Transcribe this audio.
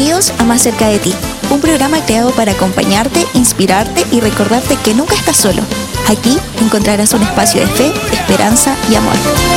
Bienvenidos a Más Cerca de Ti, un programa creado para acompañarte, inspirarte y recordarte que nunca estás solo. Aquí encontrarás un espacio de fe, esperanza y amor.